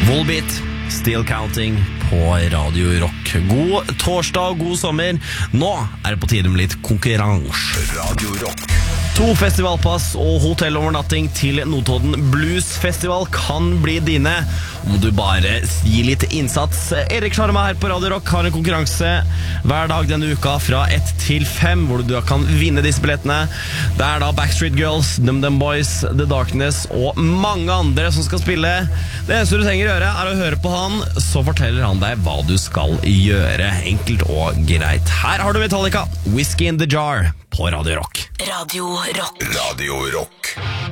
Volbeat, Still Counting på Radio Rock. God torsdag og god sommer. Nå er det på tide med litt konkurranse. Radio Rock. 2 festivalpass og hotellovernatting til Notodden Blues Festival kan bli dine. Må du bare gi litt innsats. Erik Sjarma her på Radio Rock har en konkurranse hver dag denne uka fra 1 til 5, hvor du kan vinne disse billettene. Det er da Backstreet Girls, DumDum Boys, The Darkness og mange andre som skal spille. Det eneste du trenger å gjøre er å høre på han, så forteller han deg hva du skal gjøre. Enkelt og greit. Her har du Metallica, Whiskey in the Jar på Radio Rock. Radio Rock.